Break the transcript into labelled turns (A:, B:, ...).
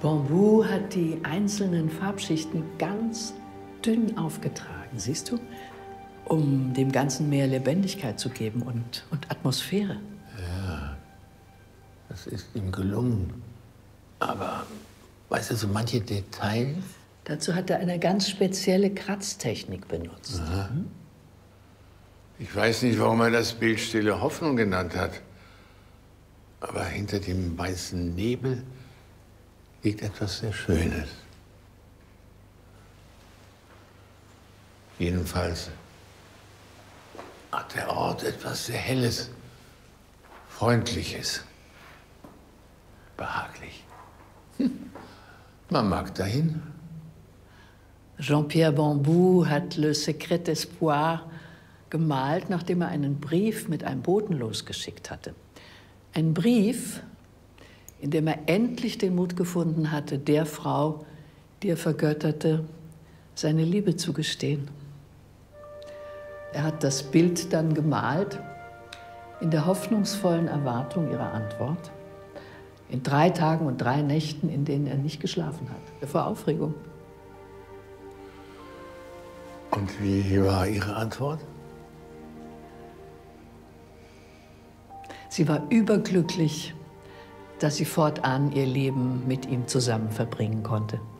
A: Bambou hat die einzelnen Farbschichten ganz dünn aufgetragen, siehst du? Um dem Ganzen mehr Lebendigkeit zu geben und Atmosphäre.
B: Ja, das ist ihm gelungen. Aber, weißt du, so manche Details?
A: Dazu hat er eine ganz spezielle Kratztechnik benutzt.
B: Aha. Ich weiß nicht, warum er das Bild Stille Hoffnung genannt hat. Aber hinter dem weißen Nebel liegt etwas sehr Schönes. Jedenfalls hat der Ort etwas sehr Helles, Freundliches, behaglich. Man mag dahin.
A: Jean-Pierre Bambou hat Le Secret d'Espoir gemalt, nachdem er einen Brief mit einem Boten losgeschickt hatte. Ein Brief, in dem er endlich den Mut gefunden hatte, der Frau, die er vergötterte, seine Liebe zu gestehen. Er hat das Bild dann gemalt, in der hoffnungsvollen Erwartung ihrer Antwort, in 3 Tagen und 3 Nächten, in denen er nicht geschlafen hat, vor Aufregung.
B: Und wie war Ihre Antwort?
A: Sie war überglücklich, dass sie fortan ihr Leben mit ihm zusammen verbringen konnte.